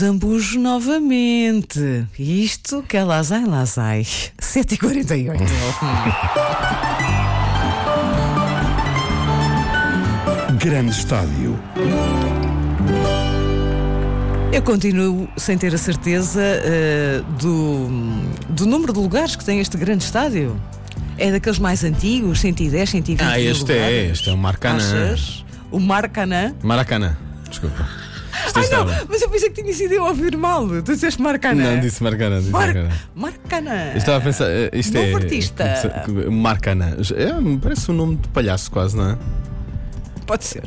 Zambujo novamente. Isto que é lazai. 7h48. Grande Estádio. Eu continuo sem ter a certeza do número de lugares que tem este grande estádio. É daqueles mais antigos, 110, 120 lugares. Este é o Maracanã. Achas? O Maracanã? Maracanã, desculpa. Não, mas eu pensei que tinha sido eu a ouvir mal. Tu disseste Maracanã. Não, disse Maracanã. Maracanã. Eu estava a pensar, isto Novo é. artista. Maracanã. Parece um nome de palhaço quase, não é? Pode ser.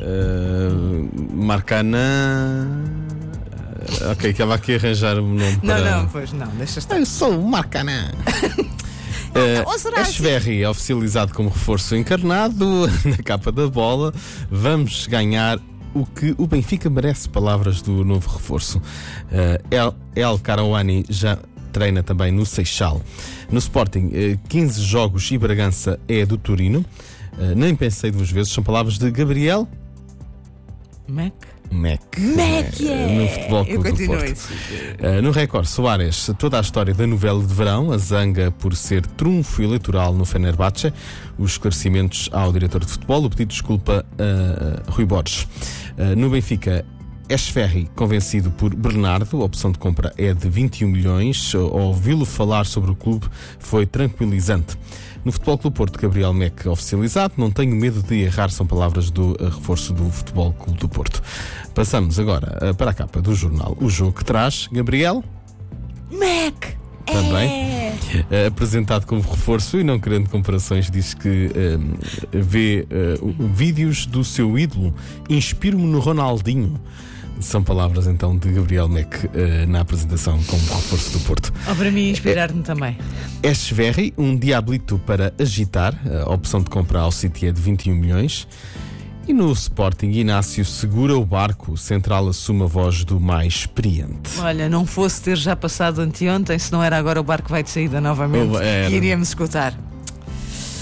Marcanã. Ok, estava aqui a arranjar um nome para... Não, deixa estar. Eu sou o Marcanã. Ou será Echeverri, oficializado como reforço encarnado na capa da bola. Vamos ganhar o que o Benfica merece. Palavras do novo reforço. El Karouani já treina também no Seixal. No Sporting, 15 jogos e Bragança é do Torino. Nem pensei duas vezes. São palavras de Gabriel Mac. No Futebol Clube do Porto. No Record, Soares, toda a história da novela de verão, a zanga por ser trunfo eleitoral no Fenerbahçe, os esclarecimentos ao diretor de futebol, o pedido de desculpa a Rui Borges. No Benfica, Echeverri, convencido por Bernardo, a opção de compra é de 21 milhões. Ouvi-lo falar sobre o clube foi tranquilizante. No Futebol Clube do Porto, Gabriel Mac oficializado. Não tenho medo de errar, são palavras do reforço do Futebol Clube do Porto. Passamos agora para a capa do jornal. O jogo que traz Gabriel Mac. Também apresentado como reforço e não querendo comparações, diz que vê vídeos do seu ídolo. Inspiro-me no Ronaldinho. São palavras então de Gabriel Mac na apresentação como reforço do Porto. Para mim inspirar-me também. Echeverri, um diablito para agitar. A opção de compra ao City é de 21 milhões. E no Sporting, Inácio segura o barco. O central assume a voz do mais experiente. Olha, não fosse ter já passado anteontem, se não era agora o barco vai de saída novamente. E iríamos escutar.